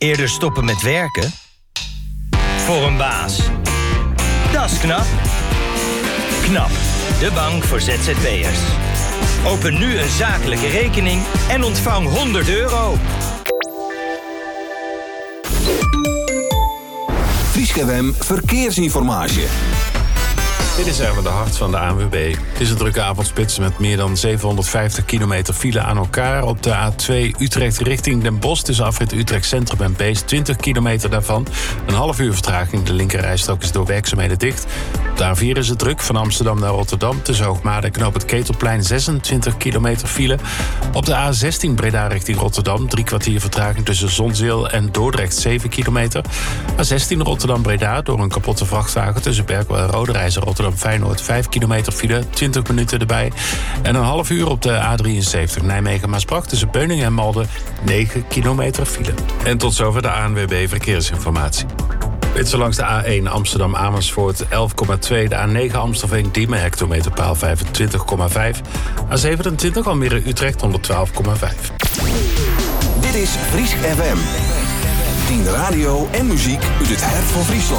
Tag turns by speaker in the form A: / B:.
A: Eerder stoppen met werken? Voor een baas. Dat is knap. KNAP, de bank voor ZZP'ers. Open nu een zakelijke rekening en ontvang €100.
B: Fries FM Verkeersinformatie.
C: Dit is even de hart van de ANWB. Het is een drukke avondspits met meer dan 750 kilometer file aan elkaar. Op de A2 Utrecht richting Den Bosch tussen afrit Utrecht Centrum en Beest. 20 kilometer daarvan. Een half uur vertraging. De linkerrijstrook is door werkzaamheden dicht. Op de A4 is het druk van Amsterdam naar Rotterdam. Tussen Hoogmade en Knoop het Ketelplein 26 kilometer file. Op de A16 Breda richting Rotterdam. 3 kwartier vertraging tussen Zonzeel en Dordrecht 7 kilometer. A16 Rotterdam-Breda door een kapotte vrachtwagen tussen Berkel en Roderijs en Rotterdam-Feyenoord 5 kilometer file, 20 minuten erbij. En een half uur op de A73 Nijmegen-Maasbracht tussen Beuningen en Malden 9 kilometer file. En tot zover de ANWB Verkeersinformatie. Dit is langs de A1 Amsterdam-Amersfoort 11,2. De A9 Amstelveen-Diemen hectometerpaal 25,5. A27 Almere-Utrecht 112,5.
B: Dit is Fries FM. 10 radio en muziek uit het hart van Friesland.